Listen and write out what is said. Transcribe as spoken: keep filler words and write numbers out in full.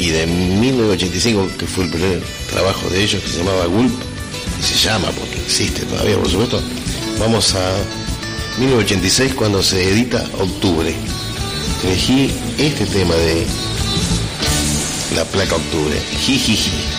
y de mil novecientos ochenta y cinco, que fue el primer trabajo de ellos, que se llamaba Gulp, que se llama porque existe todavía, por supuesto, vamos a mil novecientos ochenta y seis, cuando se edita Octubre. Elegí este tema de La Placa Octubre, Jijiji.